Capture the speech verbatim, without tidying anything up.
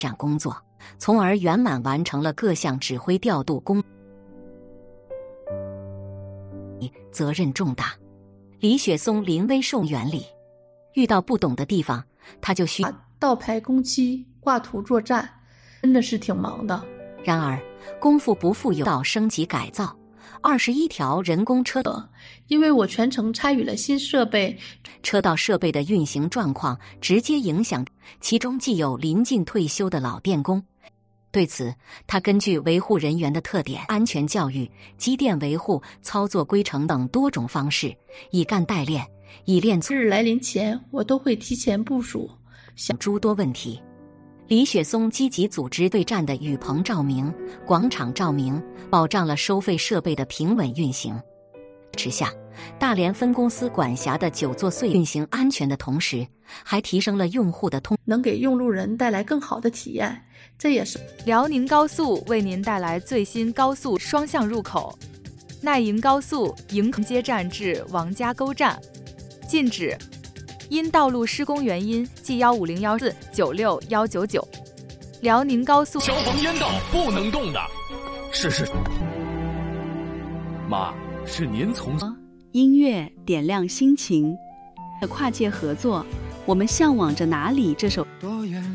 展工作，从而圆满完成了各项指挥调度工作，责任重大。李雪松临危受原理，遇到不懂的地方，他就需倒排工期、挂图作战，真的是挺忙的。 然而，功夫不负有道，升级改造二十一条人工车道， 因为我全程参与了新设备， 车道设备的运行状况直接影响，其中既有临近退休的老电工。对此，他根据维护人员的特点、安全教育、机电维护、操作规程等多种方式，以干代练，以练粗。 日来临前，我都会提前部署， 想诸多问题。李雪松积极组织对站的雨棚照明、广场照明，保障了收费设备的平稳运行。之下，大连分公司管辖的九座隧运行安全的同时，还提升了用户的通， 能给用路人带来更好的体验。这也是辽宁高速为您带来最新高速双向入口，耐营高速营接站至王家沟站，禁止。因道路施工原因，G 幺五零幺四九六幺九九。辽宁高速消防烟道不能动的。是是。妈，是您从音乐点亮心情，跨界合作，我们向往着哪里？这首。